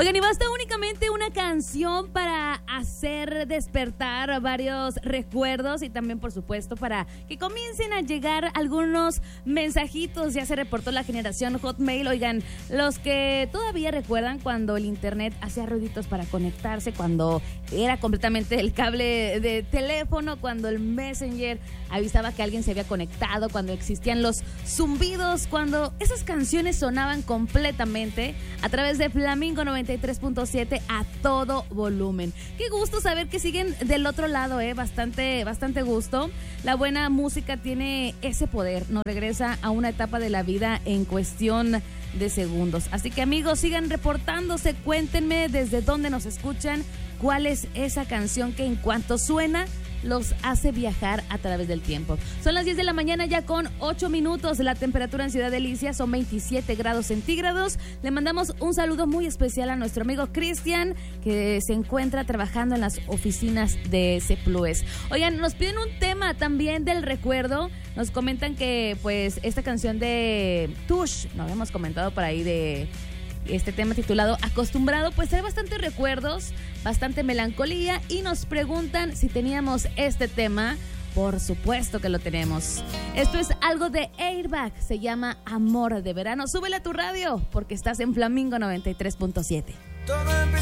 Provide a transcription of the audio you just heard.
Oigan, y basta únicamente una canción para hacer despertar varios recuerdos y también, por supuesto, para que comiencen a llegar algunos mensajitos. Ya se reportó la generación Hotmail. Oigan, los que todavía recuerdan cuando el internet hacía ruiditos para conectarse, cuando era completamente el cable de teléfono, cuando el Messenger avisaba que alguien se había conectado, cuando existían los zumbidos, cuando esas canciones sonaban completamente a través de Flamingo 93.7 a todo volumen. Qué gusto saber que siguen del otro lado, bastante gusto. La buena música tiene ese poder, nos regresa a una etapa de la vida en cuestión de segundos. Así que, amigos, sigan reportándose, cuéntenme desde dónde nos escuchan, cuál es esa canción que en cuanto suena los hace viajar a través del tiempo. Son las 10 de la mañana ya con 8 minutos. La temperatura en Ciudad Delicias son 27 grados centígrados. Le mandamos un saludo muy especial a nuestro amigo Cristian, que se encuentra trabajando en las oficinas de Ceplues. Oigan, nos piden un tema también del recuerdo. Nos comentan que pues esta canción de Tush, no habíamos comentado por ahí de este tema titulado Acostumbrado, pues trae bastantes recuerdos, bastante melancolía, y nos preguntan si teníamos este tema. Por supuesto que lo tenemos. Esto es algo de Airbag, se llama Amor de Verano. Súbele a tu radio porque estás en Flamingo 93.7.